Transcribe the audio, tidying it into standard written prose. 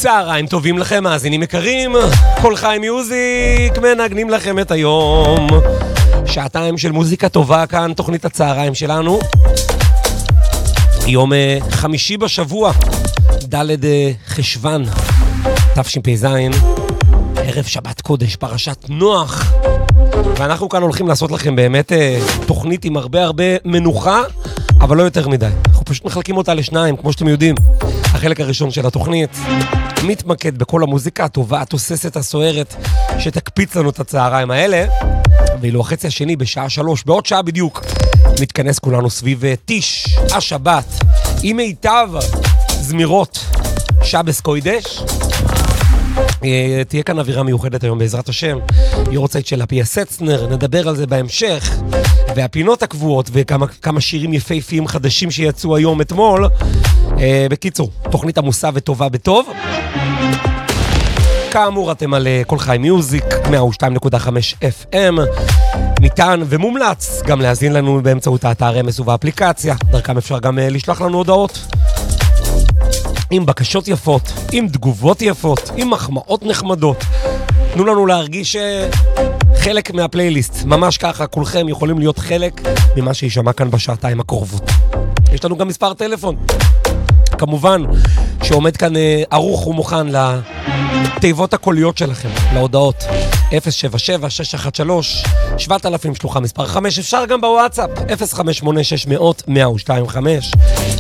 צהריים טובים לכם, מאזינים יקרים. כל חי מיוזיק מנגנים לכם את היום. שעתיים של מוזיקה טובה כאן, תוכנית הצהריים שלנו. יום חמישי בשבוע, ד' חשוון, תשפ"ז, ערב שבת קודש, פרשת נוח. ואנחנו כאן הולכים לעשות לכם באמת תוכנית עם הרבה מנוחה, אבל לא יותר מדי. אנחנו פשוט מחלקים אותה לשניים, כמו שאתם יודעים. החלק הראשון של התוכנית מתמקד בכל המוזיקה הטובה, התוססת, הסוערת, שתקפיץ לנו את הצהריים האלה. ואילו החצי השני בשעה 3, בעוד שעה בדיוק, מתכנס כולנו סביב טיש, השבת, עם מיטב זמירות שבס קוידש. תהיה כאן אווירה מיוחדת היום בעזרת השם. יורצייט של הפיה סצנר, נדבר על זה בהמשך. והפינות הקבועות וכמה שירים יפהפיים חדשים שיצאו היום אתמול. בקיצור, תוכנית עמוסה וטובה בטוב. כאמור, אתם על כל חי מיוזיק, 102.5 FM. ניתן ומומלץ גם להזין לנו באמצעות האתר אמס ובאפליקציה. דרכם אפשר גם לשלוח לנו הודעות. עם בקשות יפות, עם תגובות יפות, עם מחמאות נחמדות. תנו לנו להרגיש חלק מהפלייליסט. ממש ככה, כולכם יכולים להיות חלק ממה שישמע כאן בשעתיים הקרובות. יש לנו גם מספר טלפון. כמובן שעומד כאן ערוך ומוכן לתיבות הקוליות שלכם, להודעות 077-613-7000 שלוחה מספר 5. אפשר גם בוואטסאפ 058-600-1025.